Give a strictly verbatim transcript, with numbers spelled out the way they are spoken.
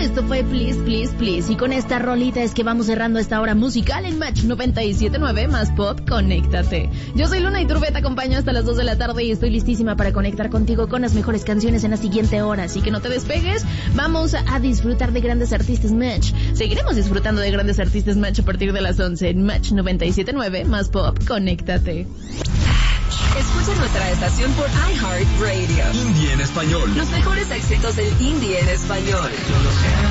Esto fue Please, Please, Please. Y con esta rolita es que vamos cerrando esta hora musical en Match noventa y siete punto nueve más Pop. Conéctate. Yo soy Luna Iturbe, te acompaño hasta las dos de la tarde y estoy listísima para conectar contigo con las mejores canciones en la siguiente hora. Así que no te despegues. Vamos a disfrutar de grandes artistas Match. Seguiremos disfrutando de grandes artistas Match a partir de las once en Match noventa y siete punto nueve más Pop. Conéctate. Escucha nuestra estación por iHeartRadio. Indie en español. Los mejores éxitos del indie en español.